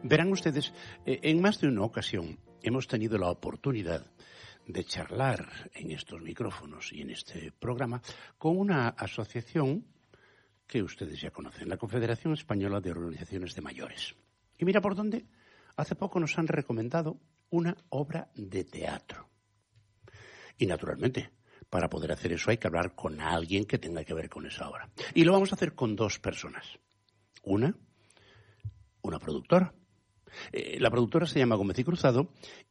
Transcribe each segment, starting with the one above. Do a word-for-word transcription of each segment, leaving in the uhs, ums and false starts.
Verán ustedes, eh, en más de una ocasión hemos tenido la oportunidad de charlar en estos micrófonos y en este programa con una asociación que ustedes ya conocen, la Confederación Española de Organizaciones de Mayores. Y mira por dónde, hace poco nos han recomendado una obra de teatro. Y naturalmente, para poder hacer eso hay que hablar con alguien que tenga que ver con esa obra. Y lo vamos a hacer con dos personas. Una, una productora. Eh, la productora se llama Gómez y Cruzado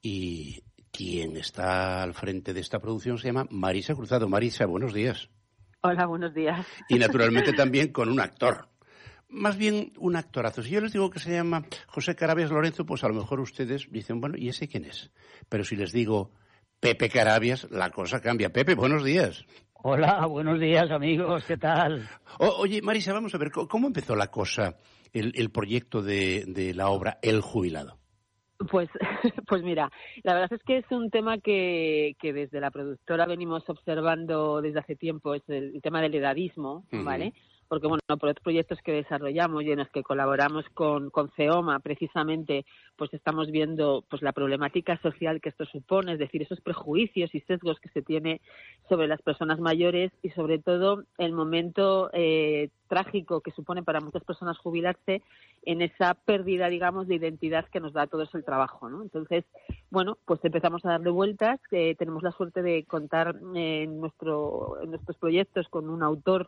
y quien está al frente de esta producción se llama Marisa Cruzado. Marisa, buenos días. Hola, buenos días. Y naturalmente también con un actor. Más bien un actorazo. Si yo les digo que se llama José Carabias Lorenzo, pues a lo mejor ustedes dicen, bueno, ¿y ese quién es? Pero si les digo Pepe Carabias, la cosa cambia. Pepe, buenos días. Hola, buenos días, amigos, ¿qué tal? O, oye, Marisa, vamos a ver, ¿cómo empezó la cosa, el, el proyecto de, de la obra El Jubilado? Pues, pues mira, la verdad es que es un tema que, que desde la productora venimos observando desde hace tiempo, es el, el tema del edadismo, ¿vale? Uh-huh. Porque, bueno, por otros proyectos que desarrollamos y en los que colaboramos con, con CEOMA, precisamente, pues estamos viendo pues la problemática social que esto supone, es decir, esos prejuicios y sesgos que se tiene sobre las personas mayores y, sobre todo, el momento eh, trágico que supone para muchas personas jubilarse en esa pérdida, digamos, de identidad que nos da a todos el trabajo, ¿no? Entonces, bueno, pues empezamos a darle vueltas. Eh, tenemos la suerte de contar eh, en, nuestro, en nuestros proyectos con un autor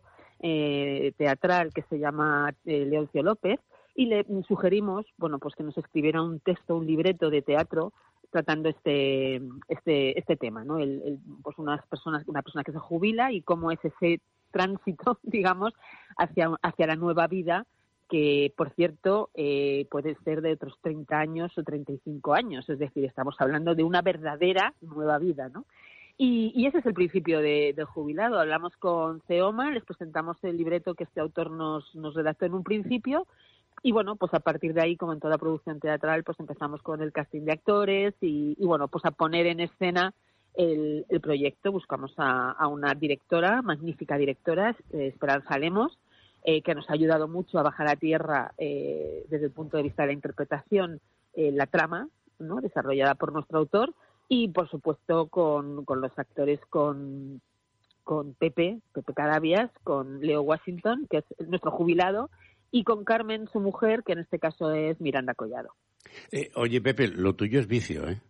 eh, teatral que se llama eh, Leoncio López, y le sugerimos, bueno, pues que nos escribiera un texto, un libreto de teatro tratando este este este tema, ¿no? El, el, pues unas personas, una persona que se jubila y cómo es ese tránsito, digamos, hacia hacia la nueva vida, que, por cierto, eh, puede ser de otros treinta años o treinta y cinco años, es decir, estamos hablando de una verdadera nueva vida, ¿no? Y, y ese es el principio de, de Jubilado. Hablamos con CEOMA, les presentamos el libreto que este autor nos, nos redactó en un principio, y bueno, pues a partir de ahí, como en toda producción teatral, pues empezamos con el casting de actores y, y bueno, pues a poner en escena el, el proyecto. Buscamos a, a una directora, magnífica directora, eh, Esperanza Lemos, eh, que nos ha ayudado mucho a bajar a tierra eh, desde el punto de vista de la interpretación, eh, la trama, ¿no?, desarrollada por nuestro autor, y por supuesto con, con los actores, con, con Pepe, Pepe Carabias, con Leo Washington, que es nuestro jubilado, y con Carmen, su mujer, que en este caso es Miranda Collado. Eh, oye, Pepe, lo tuyo es vicio, ¿eh?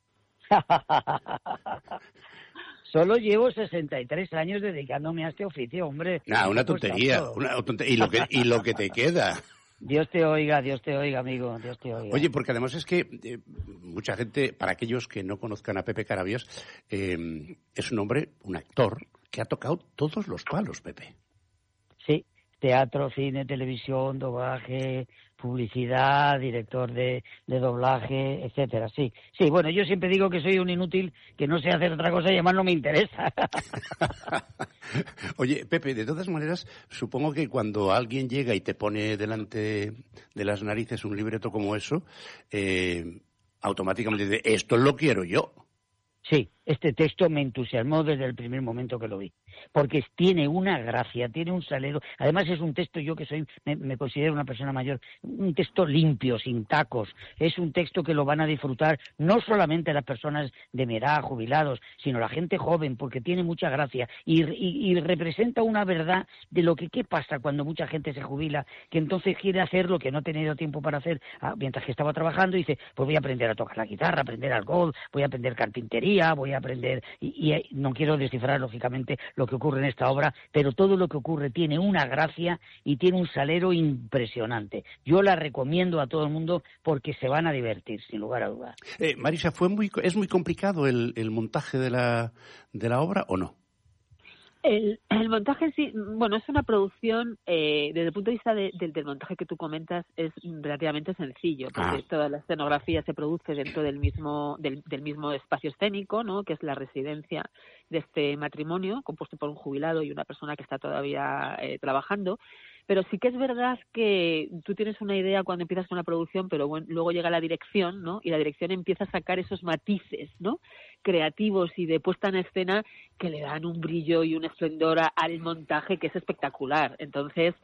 Solo llevo sesenta y tres años dedicándome a este oficio, hombre. Nah, una tontería, una tontería. Y lo que, y lo que te queda. Dios te oiga, Dios te oiga, amigo, Dios te oiga. Oye, porque además es que eh, mucha gente, para aquellos que no conozcan a Pepe Carabias, eh, es un hombre, un actor, que ha tocado todos los palos, Pepe. Sí, teatro, cine, televisión, doblaje, publicidad, director de, de doblaje, etcétera. Sí, sí, bueno, yo siempre digo que soy un inútil, que no sé hacer otra cosa y además no me interesa. Oye, Pepe, de todas maneras, supongo que cuando alguien llega y te pone delante de las narices un libreto como eso, eh, automáticamente dice, esto lo quiero yo. Sí, este texto me entusiasmó desde el primer momento que lo vi, porque tiene una gracia, tiene un salero, además es un texto, yo que soy, me, me considero una persona mayor, un texto limpio, sin tacos, es un texto que lo van a disfrutar no solamente las personas de mi edad, jubilados, sino la gente joven, porque tiene mucha gracia y, y, y representa una verdad de lo que qué pasa cuando mucha gente se jubila, que entonces quiere hacer lo que no ha tenido tiempo para hacer mientras que estaba trabajando y dice, pues voy a aprender a tocar la guitarra, aprender algodón, voy a aprender carpintería, voy a aprender, y, y no quiero descifrar lógicamente lo que ocurre en esta obra, pero todo lo que ocurre tiene una gracia y tiene un salero impresionante. Yo la recomiendo a todo el mundo porque se van a divertir, sin lugar a dudas. Eh, Marisa, ¿fue muy, ¿es muy complicado el, el montaje de la, de la obra o no? El, el montaje en sí, bueno, es una producción, eh, desde el punto de vista de, de, del montaje que tú comentas, es relativamente sencillo, porque ah. toda la escenografía se produce dentro del mismo del, del mismo espacio escénico, ¿no?, que es la residencia de este matrimonio, compuesto por un jubilado y una persona que está todavía eh, trabajando. Pero sí que es verdad que tú tienes una idea cuando empiezas con la producción, pero bueno, luego llega la dirección, ¿no? Y la dirección empieza a sacar esos matices, ¿no?, creativos y de puesta en escena que le dan un brillo y un esplendor al montaje que es espectacular. Entonces,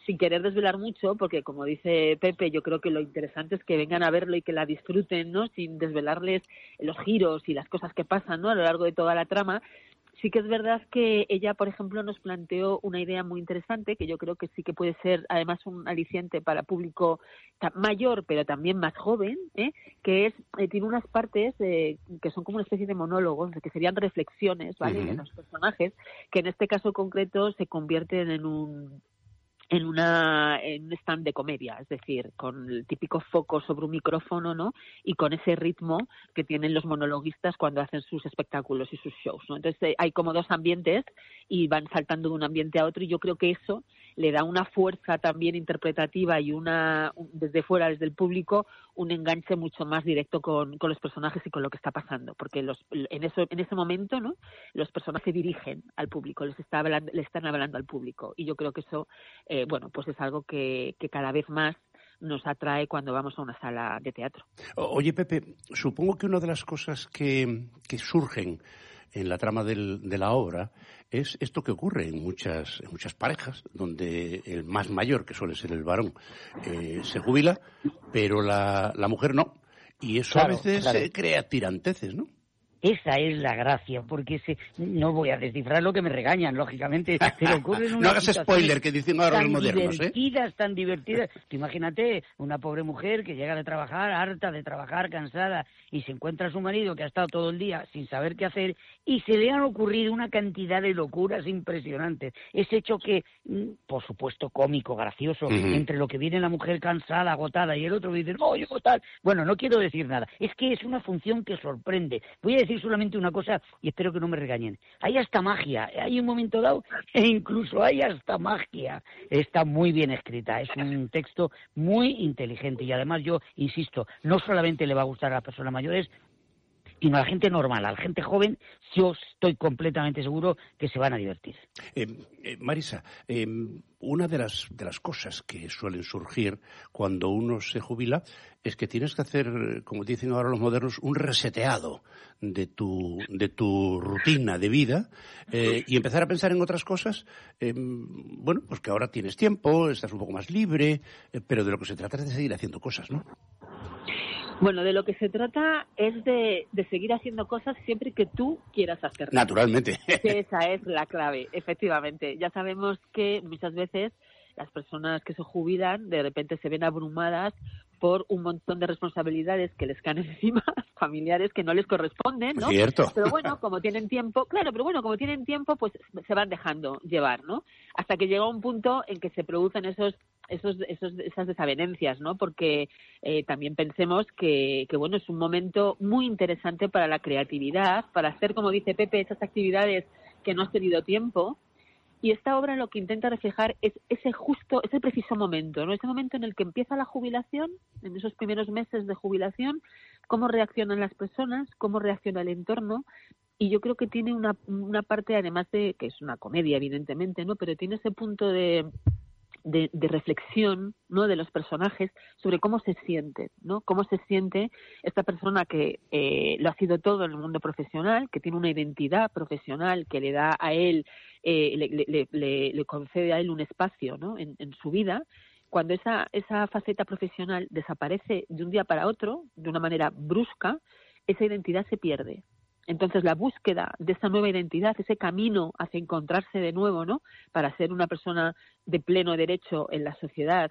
sin querer desvelar mucho, porque como dice Pepe, yo creo que lo interesante es que vengan a verlo y que la disfruten, ¿no? Sin desvelarles los giros y las cosas que pasan, ¿no? A lo largo de toda la trama. Sí que es verdad que ella, por ejemplo, nos planteó una idea muy interesante, que yo creo que sí que puede ser, además, un aliciente para público mayor, pero también más joven, ¿eh? que es, eh, tiene unas partes eh, que son como una especie de monólogos, que serían reflexiones, ¿vale?, uh-huh. de los personajes, que en este caso concreto se convierten en un en una en un stand de comedia, es decir, con el típico foco sobre un micrófono, ¿no? Y con ese ritmo que tienen los monologuistas cuando hacen sus espectáculos y sus shows, ¿no? Entonces eh, hay como dos ambientes y van saltando de un ambiente a otro, y yo creo que eso le da una fuerza también interpretativa y una desde fuera, desde el público, un enganche mucho más directo con, con los personajes y con lo que está pasando, porque los en eso en ese momento, ¿no?, los personajes se dirigen al público, les está hablando, le están hablando al público, y yo creo que eso eh, bueno, pues es algo que, que cada vez más nos atrae cuando vamos a una sala de teatro. Oye, Pepe, supongo que una de las cosas que, que surgen en la trama del, de la obra es esto que ocurre en muchas, en muchas parejas, donde el más mayor, que suele ser el varón, eh, se jubila, pero la, la mujer no. Y eso claro, a veces claro. eh, crea tiranteces, ¿no? Esa es la gracia, porque se, no voy a descifrar lo que me regañan, lógicamente, pero ocurren unas no hagas spoiler, que dicen ahora los modernos, ¿eh? Tan divertidas, tan divertidas. Tú imagínate una pobre mujer que llega de trabajar, harta de trabajar, cansada, y se encuentra a su marido que ha estado todo el día sin saber qué hacer, y se le han ocurrido una cantidad de locuras impresionantes. Ese choque, por supuesto, cómico, gracioso, uh-huh. entre lo que viene la mujer cansada, agotada, y el otro que dice, no, yo tal. Bueno, no quiero decir nada. Es que es una función que sorprende. Voy a decir solamente una cosa y espero que no me regañen. Hay hasta magia, hay un momento dado e incluso hay hasta magia. Está muy bien escrita, es un texto muy inteligente y además yo insisto, no solamente le va a gustar a las personas mayores, sino a la gente normal, a la gente joven, yo estoy completamente seguro que se van a divertir. Eh, eh, Marisa, eh, una de las, de las cosas que suelen surgir cuando uno se jubila es que tienes que hacer, como dicen ahora los modernos, un reseteado de tu, de tu rutina de vida eh, y empezar a pensar en otras cosas. Eh, bueno, pues que ahora tienes tiempo, estás un poco más libre, eh, pero de lo que se trata es de seguir haciendo cosas, ¿no? Bueno, de lo que se trata es de, de seguir haciendo cosas siempre que tú quieras hacerlas. Naturalmente. Que esa es la clave, efectivamente. Ya sabemos que muchas veces las personas que se jubilan de repente se ven abrumadas por un montón de responsabilidades que les caen encima, familiares que no les corresponden, ¿no? Cierto. Pero bueno, como tienen tiempo, claro, pero bueno, como tienen tiempo, pues se van dejando llevar, ¿no? Hasta que llega un punto en que se producen esos esos, esos esas desavenencias, ¿no? Porque eh, también pensemos que, que, bueno, es un momento muy interesante para la creatividad, para hacer, como dice Pepe, esas actividades que no has tenido tiempo. Y esta obra lo que intenta reflejar es ese justo, ese preciso momento, ¿no? Ese momento en el que empieza la jubilación, en esos primeros meses de jubilación, cómo reaccionan las personas, cómo reacciona el entorno. Y yo creo que tiene una, una parte, además de que es una comedia, evidentemente, ¿no? Pero tiene ese punto de, de, de reflexión, ¿no? De los personajes sobre cómo se siente, ¿no? Cómo se siente esta persona que eh, lo ha sido todo en el mundo profesional, que tiene una identidad profesional que le da a él, eh, le, le, le, le concede a él un espacio, ¿no? en, en su vida. Cuando esa, esa faceta profesional desaparece de un día para otro, de una manera brusca, esa identidad se pierde. Entonces, la búsqueda de esa nueva identidad, ese camino hacia encontrarse de nuevo, ¿no? Para ser una persona de pleno derecho en la sociedad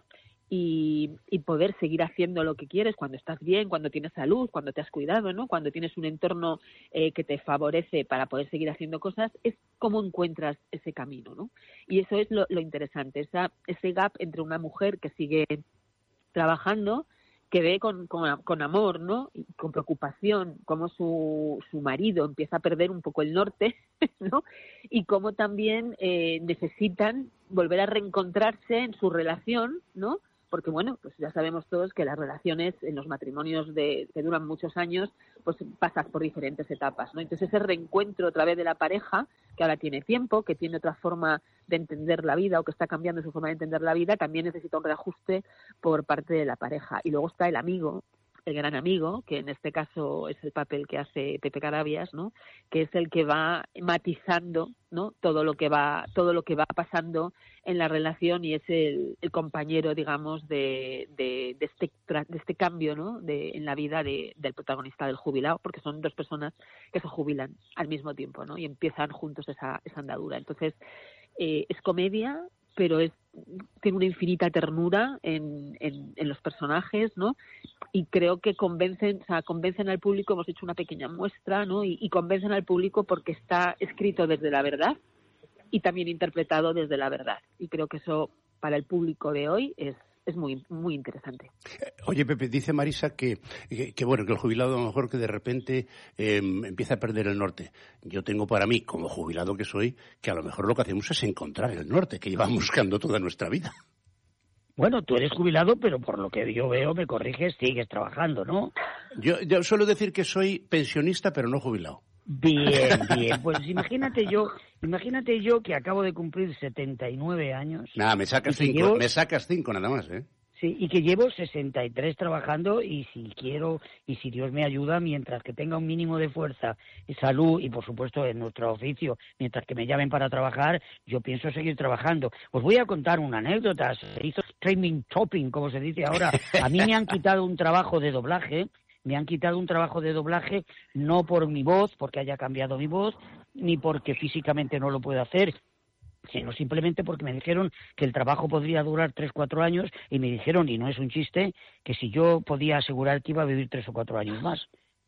y, y poder seguir haciendo lo que quieres cuando estás bien, cuando tienes salud, cuando te has cuidado, ¿no? Cuando tienes un entorno eh, que te favorece para poder seguir haciendo cosas, es cómo encuentras ese camino, ¿no? Y eso es lo, lo interesante, esa, ese gap entre una mujer que sigue trabajando, que ve con, con, con amor, ¿no? Y con preocupación cómo su, su marido empieza a perder un poco el norte, ¿no? Y cómo también eh, necesitan volver a reencontrarse en su relación, ¿no? Porque, bueno, pues ya sabemos todos que las relaciones en los matrimonios de, que duran muchos años, pues pasas por diferentes etapas, ¿no? Entonces ese reencuentro otra vez de la pareja, que ahora tiene tiempo, que tiene otra forma de entender la vida o que está cambiando su forma de entender la vida, también necesita un reajuste por parte de la pareja. Y luego está el amigo, el gran amigo, que en este caso es el papel que hace Pepe Carabias, ¿no? Que es el que va matizando, ¿no? todo lo que va todo lo que va pasando en la relación, y es el, el compañero, digamos, de, de, de, este, de este cambio, ¿no? de, en la vida de, del protagonista, del jubilado, porque son dos personas que se jubilan al mismo tiempo, ¿no? Y empiezan juntos esa, esa andadura. Entonces, eh, es comedia, pero es, tiene una infinita ternura en, en, en los personajes, ¿no? Y creo que convencen, o sea, convencen al público. Hemos hecho una pequeña muestra, ¿no? Y, y convencen al público porque está escrito desde la verdad y también interpretado desde la verdad. Y creo que eso para el público de hoy es es muy muy interesante. Oye, Pepe, dice Marisa que, que, que bueno, que el jubilado a lo mejor que de repente eh, empieza a perder el norte. Yo tengo para mí, como jubilado que soy, que a lo mejor lo que hacemos es encontrar el norte, que llevamos buscando toda nuestra vida. Bueno, tú eres jubilado, pero por lo que yo veo, me corriges, sigues trabajando, ¿no? Yo, yo suelo decir que soy pensionista, pero no jubilado. Bien, bien. Pues imagínate yo, imagínate yo que acabo de cumplir setenta y nueve años. Nada, me sacas cinco, llevo, me sacas cinco nada más, ¿eh? Sí, y que llevo sesenta y tres trabajando, y si quiero, y si Dios me ayuda, mientras que tenga un mínimo de fuerza y salud, y por supuesto en nuestro oficio, mientras que me llamen para trabajar, yo pienso seguir trabajando. Os voy a contar una anécdota. Se hizo training topping, como se dice ahora. A mí me han quitado un trabajo de doblaje. Me han quitado un trabajo de doblaje no por mi voz, porque haya cambiado mi voz, ni porque físicamente no lo puedo hacer, sino simplemente porque me dijeron que el trabajo podría durar tres, cuatro años, y me dijeron, y no es un chiste, que si yo podía asegurar que iba a vivir tres o cuatro años más.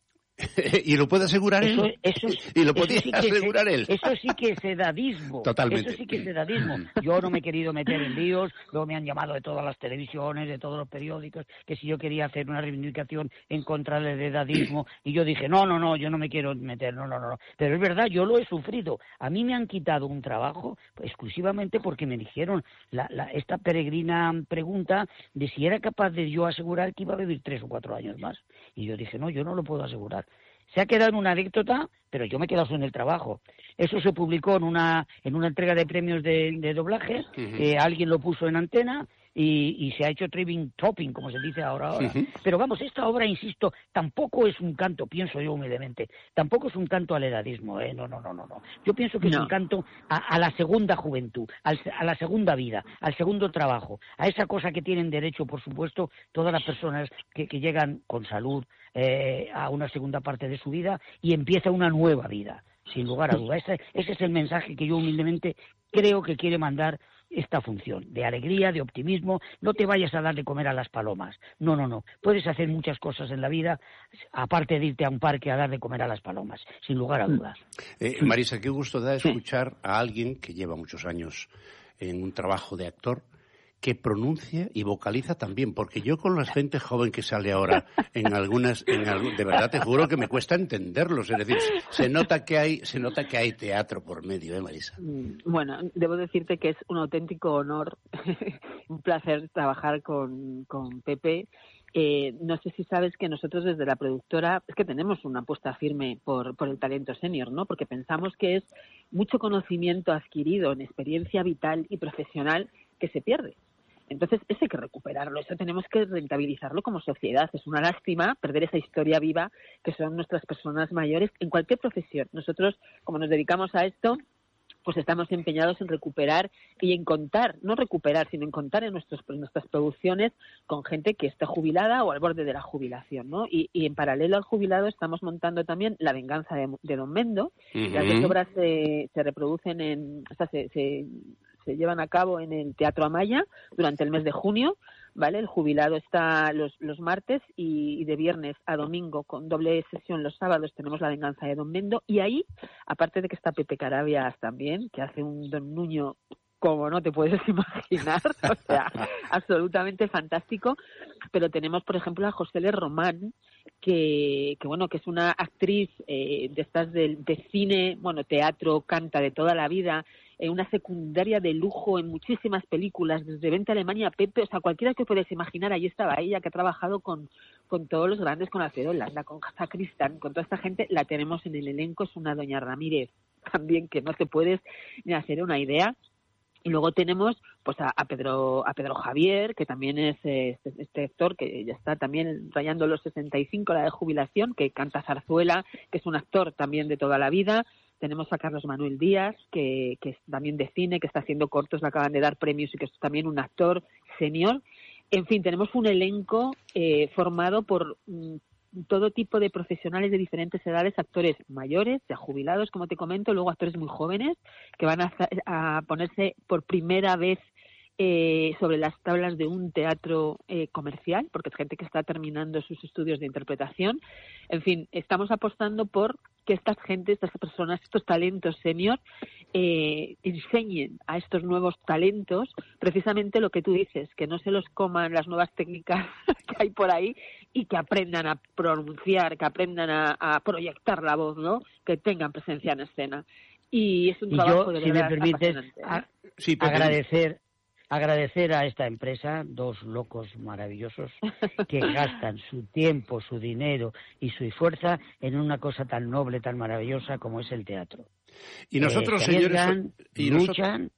¿Y lo puede asegurar eso, él? Eso, ¿Y lo podía eso sí asegurar es, él? Eso sí que es edadismo. Totalmente. Eso sí que es edadismo. Yo no me he querido meter en líos, luego me han llamado de todas las televisiones, de todos los periódicos, que si yo quería hacer una reivindicación en contra del edadismo, y yo dije, no, no, no, yo no me quiero meter, no, no, no. Pero es verdad, yo lo he sufrido. A mí me han quitado un trabajo exclusivamente porque me dijeron la, la, esta peregrina pregunta de si era capaz de yo asegurar que iba a vivir tres o cuatro años más. Y yo dije, no, yo no lo puedo asegurar. Se ha quedado en una anécdota, pero yo me he quedado sin el trabajo. Eso se publicó en una en una entrega de premios de, de doblaje, uh-huh. eh, alguien lo puso en antena y, y se ha hecho trending topping, como se dice ahora. ahora. Uh-huh. Pero vamos, esta obra, insisto, tampoco es un canto, pienso yo humildemente, tampoco es un canto al edadismo, ¿eh? No, no, no, no, no. Yo pienso que no. Es un canto a, a la segunda juventud, al, a la segunda vida, al segundo trabajo, a esa cosa que tienen derecho, por supuesto, todas las personas que, que llegan con salud eh, a una segunda parte de su vida y empieza una nueva vida, sin lugar a duda. Ese, ese es el mensaje que yo humildemente creo que quiere mandar esta función, de alegría, de optimismo. No te vayas a dar de comer a las palomas. No, no, no. Puedes hacer muchas cosas en la vida, aparte de irte a un parque a dar de comer a las palomas, sin lugar a dudas. Eh, Marisa, qué gusto da escuchar a alguien que lleva muchos años en un trabajo de actor, que pronuncia y vocaliza también, porque yo con la gente joven que sale ahora en algunas, en algún, de verdad te juro que me cuesta entenderlos, es decir, se nota que hay, se nota que hay teatro por medio, ¿eh, Marisa? Bueno, debo decirte que es un auténtico honor, un placer trabajar con, con Pepe. Eh, no sé si sabes que nosotros desde la productora es que tenemos una apuesta firme por, por el talento senior, ¿no? Porque pensamos que es mucho conocimiento adquirido en experiencia vital y profesional que se pierde. Entonces, eso hay que recuperarlo, eso tenemos que rentabilizarlo como sociedad. Es una lástima perder esa historia viva que son nuestras personas mayores en cualquier profesión. Nosotros, como nos dedicamos a esto, pues estamos empeñados en recuperar y en contar, no recuperar, sino en contar en, nuestros, en nuestras producciones con gente que está jubilada o al borde de la jubilación, ¿no? Y, y en paralelo al jubilado estamos montando también La venganza de, de Don Mendo. Uh-huh. Las dos obras se, se reproducen en... O sea, se, se, se llevan a cabo en el Teatro Amaya durante el mes de junio, ¿vale? El jubilado está los, los martes y, y de viernes a domingo con doble sesión los sábados tenemos La venganza de Don Mendo, y ahí, aparte de que está Pepe Carabias también, que hace un Don Nuño como no te puedes imaginar, o sea, absolutamente fantástico, pero tenemos, por ejemplo, a Josele Román, que, que bueno, que es una actriz eh, de estas de, de cine, bueno, teatro, canta de toda la vida, eh, una secundaria de lujo en muchísimas películas, desde Vente a Alemania, Pepe, o sea, cualquiera que puedes imaginar, ahí estaba ella, que ha trabajado con, con todos los grandes, con Alfredo Landa, con Sacristán, con toda esta gente, la tenemos en el elenco, es una doña Ramírez también, que no te puedes ni hacer una idea. Y luego tenemos pues a, a Pedro a Pedro Javier, que también es eh, este, este actor que ya está también rayando los sesenta y cinco, la de jubilación, que canta zarzuela, que es un actor también de toda la vida. Tenemos a Carlos Manuel Díaz, que, que es también de cine, que está haciendo cortos, le acaban de dar premios y que es también un actor senior. En fin, tenemos un elenco eh, formado por mm, todo tipo de profesionales de diferentes edades, actores mayores, ya jubilados, como te comento, luego actores muy jóvenes que van a, a ponerse por primera vez eh, sobre las tablas de un teatro eh, comercial, porque es gente que está terminando sus estudios de interpretación. En fin, estamos apostando por que estas gentes, estas personas, estos talentos senior, eh, enseñen a estos nuevos talentos precisamente lo que tú dices, que no se los coman las nuevas técnicas que hay por ahí y que aprendan a pronunciar, que aprendan a, a proyectar la voz, ¿no? Que tengan presencia en escena. Y es un y trabajo yo, de si verdad me permites, apasionante, ¿eh? a, sí, agradecer agradecer a esta empresa, dos locos maravillosos, que gastan su tiempo, su dinero y su fuerza en una cosa tan noble, tan maravillosa como es el teatro. Y nosotros, eh, señores, y luchan. Nosotros...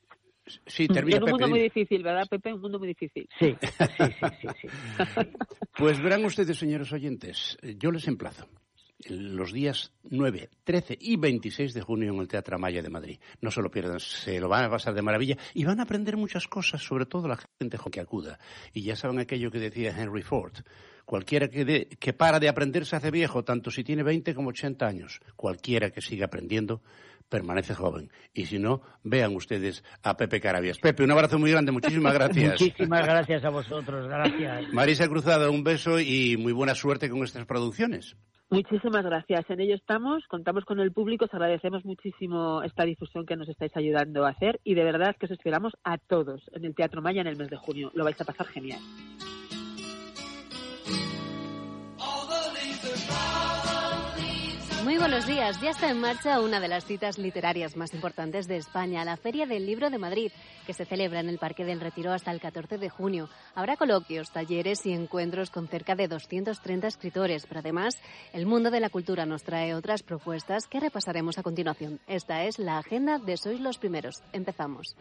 Sí, termina, en un mundo Pepe, muy difícil, ¿verdad, Pepe? Un mundo muy difícil. Sí, sí, sí, sí, sí, sí. Pues verán ustedes, señores oyentes, yo les emplazo los días nueve, trece y veintiséis de junio en el Teatro Amaya de Madrid. No se lo pierdan, se lo van a pasar de maravilla y van a aprender muchas cosas, sobre todo la gente que acuda. Y ya saben aquello que decía Henry Ford: cualquiera que, de, que para de aprender se hace viejo, tanto si tiene veinte como ochenta años. Cualquiera que siga aprendiendo permanece joven. Y si no, vean ustedes a Pepe Carabias. Pepe, un abrazo muy grande, muchísimas gracias. Muchísimas gracias a vosotros, gracias. Marisa Cruzado, un beso y muy buena suerte con estas producciones. Muchísimas gracias. En ello estamos, contamos con el público, os agradecemos muchísimo esta difusión que nos estáis ayudando a hacer y de verdad que os esperamos a todos en el Teatro Maya en el mes de junio. Lo vais a pasar genial. Muy buenos días. Ya está en marcha una de las citas literarias más importantes de España, la Feria del Libro de Madrid, que se celebra en el Parque del Retiro hasta el catorce de junio. Habrá coloquios, talleres y encuentros con cerca de doscientos treinta escritores, pero además el mundo de la cultura nos trae otras propuestas que repasaremos a continuación. Esta es la agenda de Sois los Primeros. Empezamos.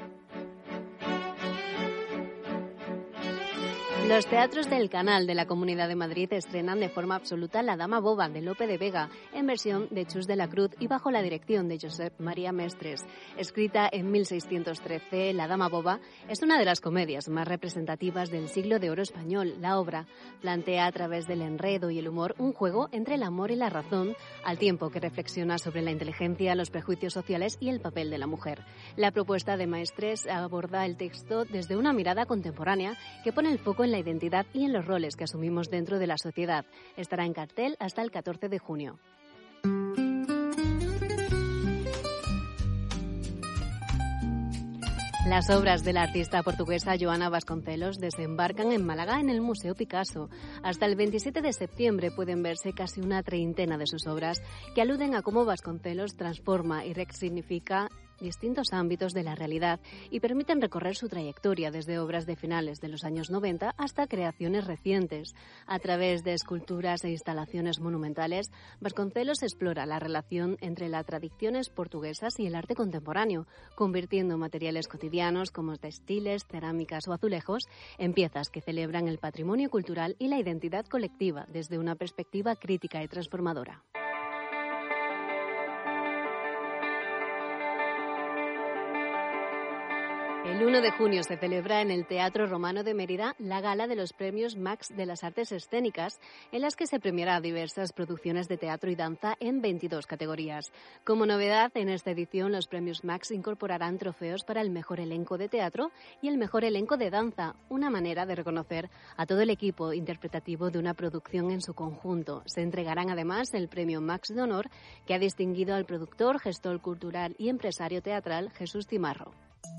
Los teatros del Canal de la Comunidad de Madrid estrenan de forma absoluta La Dama Boba, de Lope de Vega, en versión de Chus de la Cruz y bajo la dirección de Josep María Mestres. Escrita en mil seiscientos trece, La Dama Boba es una de las comedias más representativas del siglo de oro español. La obra plantea a través del enredo y el humor un juego entre el amor y la razón, al tiempo que reflexiona sobre la inteligencia, los prejuicios sociales y el papel de la mujer. La propuesta de Mestres aborda el texto desde una mirada contemporánea que pone el foco en la identidad y en los roles que asumimos dentro de la sociedad. Estará en cartel hasta el catorce de junio. Las obras de la artista portuguesa Joana Vasconcelos desembarcan en Málaga en el Museo Picasso. Hasta el veintisiete de septiembre pueden verse casi una treintena de sus obras que aluden a cómo Vasconcelos transforma y resignifica distintos ámbitos de la realidad y permiten recorrer su trayectoria desde obras de finales de los años noventa hasta creaciones recientes. A través de esculturas e instalaciones monumentales, Vasconcelos explora la relación entre las tradiciones portuguesas y el arte contemporáneo, convirtiendo materiales cotidianos como textiles, cerámicas o azulejos en piezas que celebran el patrimonio cultural y la identidad colectiva desde una perspectiva crítica y transformadora. El uno de junio se celebra en el Teatro Romano de Mérida la gala de los premios Max de las Artes Escénicas, en las que se premiará diversas producciones de teatro y danza en veintidós categorías. Como novedad, en esta edición los premios Max incorporarán trofeos para el mejor elenco de teatro y el mejor elenco de danza, una manera de reconocer a todo el equipo interpretativo de una producción en su conjunto. Se entregarán además el premio Max de Honor, que ha distinguido al productor, gestor cultural y empresario teatral Jesús Cimarro.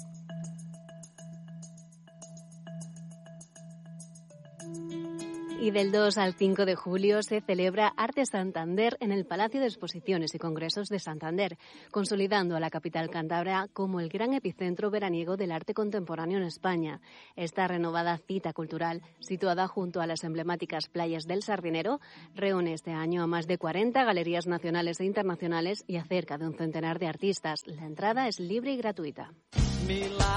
Y del dos al cinco de julio se celebra Arte Santander en el Palacio de Exposiciones y Congresos de Santander, consolidando a la capital cántabra como el gran epicentro veraniego del arte contemporáneo en España. Esta renovada cita cultural, situada junto a las emblemáticas playas del Sardinero, reúne este año a más de cuarenta galerías nacionales e internacionales y a cerca de un centenar de artistas. La entrada es libre y gratuita. me lie.